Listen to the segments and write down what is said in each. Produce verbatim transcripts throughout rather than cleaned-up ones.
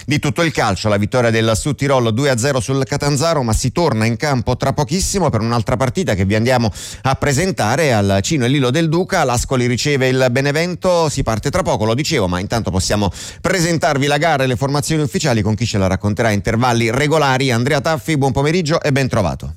di tutto il calcio. La vittoria del Südtirol due a zero sul Catanzaro, ma si torna in campo tra pochissimo per un'altra partita che vi andiamo a presentare al Cino e Lillo del Duca. L'Ascoli riceve il Benevento, si parte tra poco, lo dicevo, ma intanto possiamo presentarvi la gara e le formazioni ufficiali con chi ce la racconterà a intervalli regolari. Andrea Taffi, buon pomeriggio e ben trovato.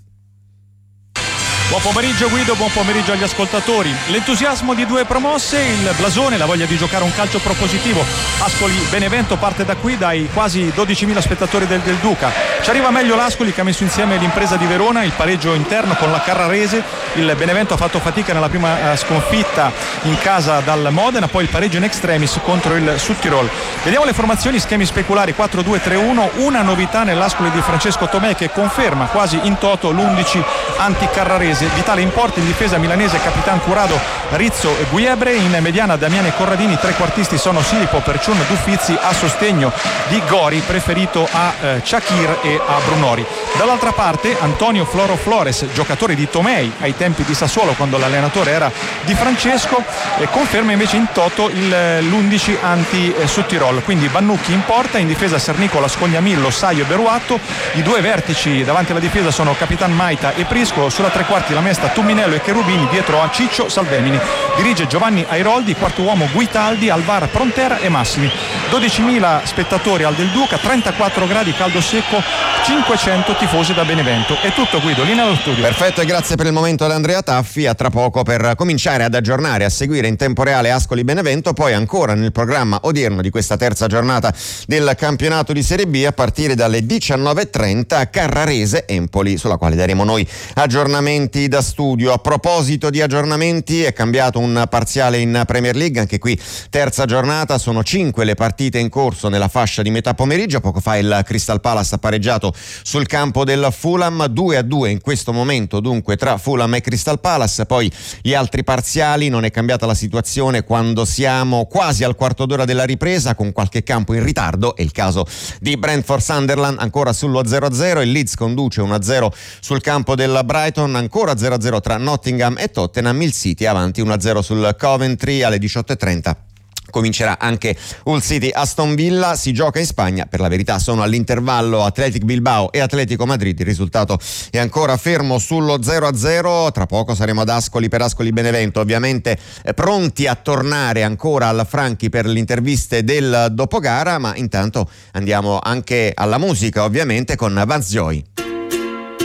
Buon pomeriggio Guido, buon pomeriggio agli ascoltatori. L'entusiasmo di due promosse, il blasone, la voglia di giocare un calcio propositivo. Ascoli Benevento parte da qui, dai quasi dodicimila spettatori del, del Duca. Ci arriva meglio l'Ascoli che ha messo insieme l'impresa di Verona, il pareggio interno con la Carrarese. Il Benevento ha fatto fatica nella prima eh, sconfitta in casa dal Modena, poi il pareggio in extremis contro il Südtirol. Vediamo le formazioni, schemi speculari quattro due tre uno. Una novità nell'Ascoli di Francesco Tomè che conferma quasi in toto l'undici anti-Carrarese. Vitale in porta, in difesa milanese Capitan Curado, Rizzo e Guiebre, in mediana Damiani e Corradini, trequartisti sono Silipo, Perciun, Duffizzi, a sostegno di Gori preferito a eh, Chakir e a Brunori. Dall'altra parte Antonio Floro Flores, giocatore di Tomei ai tempi di Sassuolo quando l'allenatore era Di Francesco, e conferma invece in toto il, l'undici anti-Südtirol, quindi Vannucchi in porta, in difesa Sernicola, Scognamillo, Saio e Beruatto, i due vertici davanti alla difesa sono Capitan Maita e Prisco, sulla tre quarti la mesta Tumminello e Cherubini, dietro a Ciccio Salvemini. Dirige Giovanni Airoldi, quarto uomo Guitaldi, al V A R Prontera e Massimi. dodicimila spettatori al Del Duca, trentaquattro gradi caldo secco, cinquecento tifosi da Benevento. È tutto Guido, linea allo studio. Perfetto, e grazie per il momento ad Andrea Taffi. A tra poco per cominciare ad aggiornare, a seguire in tempo reale Ascoli Benevento, poi ancora nel programma odierno di questa terza giornata del campionato di Serie B a partire dalle diciannove e trenta Carrarese Empoli, sulla quale daremo noi aggiornamenti da studio. A proposito di aggiornamenti, è cambiato un parziale in Premier League, anche qui terza giornata, sono cinque le partite in corso nella fascia di metà pomeriggio. Poco fa il Crystal Palace ha pareggiato sul campo del Fulham, due a due in questo momento dunque tra Fulham e Crystal Palace. Poi gli altri parziali, non è cambiata la situazione quando siamo quasi al quarto d'ora della ripresa, con qualche campo in ritardo. È il caso di Brentford Sunderland, ancora sullo zero a zero, il Leeds conduce uno a zero sul campo del Brighton, ancora zero a zero tra Nottingham e Tottenham, il City avanti uno a zero sul Coventry. Alle diciotto e trenta comincerà anche Hull City Aston Villa. Si gioca in Spagna, per la verità sono all'intervallo Athletic Bilbao e Atletico Madrid, il risultato è ancora fermo sullo zero a zero. Tra poco saremo ad Ascoli per Ascoli Benevento, ovviamente eh, pronti a tornare ancora al Franchi per le interviste del dopogara, ma intanto andiamo anche alla musica, ovviamente con Vance Joy.